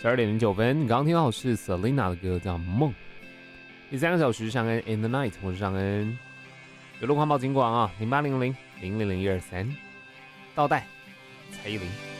12点09分，你刚刚听到的是 Selina 的歌叫《梦》。第3个小时尚恩 In the Night， 我是尚恩。有路况报警广啊，0800000123，倒带蔡依林。